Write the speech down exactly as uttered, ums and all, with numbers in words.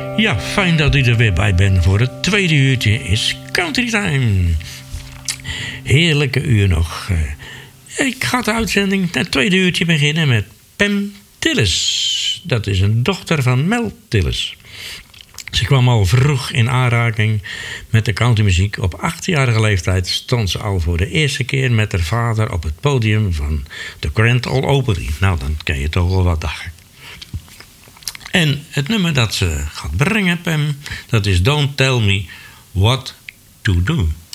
Ja, fijn dat u er weer bij bent voor het tweede uurtje is Country Time. Heerlijke uur nog. Ik ga de uitzending, het tweede uurtje beginnen met Pam Tillis. Dat is een dochter van Mel Tillis. Ze kwam al vroeg in aanraking met de countrymuziek. Op achtjarige leeftijd stond ze al voor de eerste keer met haar vader op het podium van de Grand Ole Opry. Nou, dan ken je toch wel wat dagen. En het nummer dat ze gaat brengen, Pam, dat is Don't Tell Me What to Do.